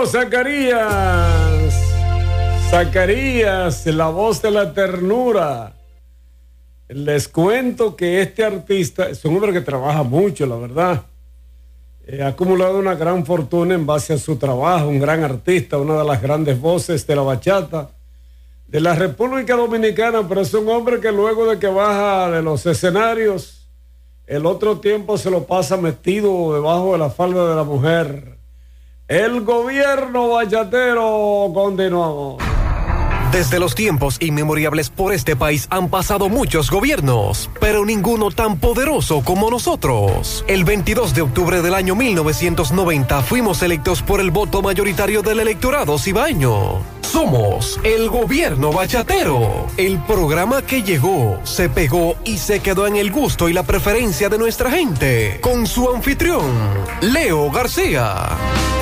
Leo Zacarías. Zacarías, la voz de la ternura. Les cuento que este artista es un hombre que trabaja mucho, la verdad. Ha acumulado una gran fortuna en base a su trabajo, un gran artista, una de las grandes voces de la bachata de la República Dominicana, pero es un hombre que luego de que baja de los escenarios, el otro tiempo se lo pasa metido debajo de la falda de la mujer. El gobierno bachatero, continuamos. Desde los tiempos inmemorables por este país han pasado muchos gobiernos, pero ninguno tan poderoso como nosotros. El 22 de octubre del año 1990 fuimos electos por el voto mayoritario del electorado cibaeño. Somos el gobierno bachatero, el programa que llegó, se pegó y se quedó en el gusto y la preferencia de nuestra gente, con su anfitrión, Leo García.